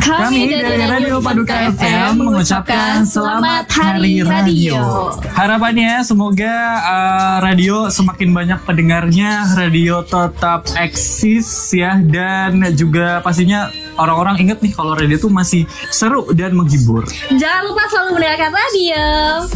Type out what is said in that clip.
Kami dari Radio Paduka FM mengucapkan selamat Hari Radio. Harapannya semoga radio semakin banyak pendengarnya, radio tetap eksis ya, dan juga pastinya orang-orang ingat nih kalau radio tuh masih seru dan menghibur. Jangan lupa selalu mendengarkan radio.